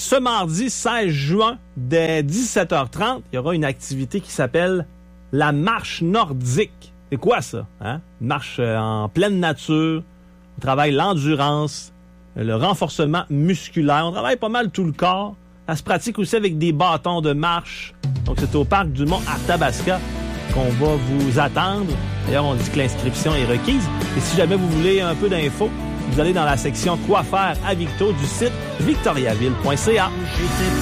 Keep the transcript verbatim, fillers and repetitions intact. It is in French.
ce mardi seize juin, dès dix-sept heures trente, il y aura une activité qui s'appelle la marche nordique. C'est quoi ça? Hein? Une marche en pleine nature. On travaille l'endurance, le renforcement musculaire. On travaille pas mal tout le corps. Ça se pratique aussi avec des bâtons de marche. Donc, c'est au Parc du Mont-Arthabasca qu'on va vous attendre. D'ailleurs, on dit que l'inscription est requise. Et si jamais vous voulez un peu d'infos, vous allez dans la section « Quoi faire à Victo » du site victoriaville point c a.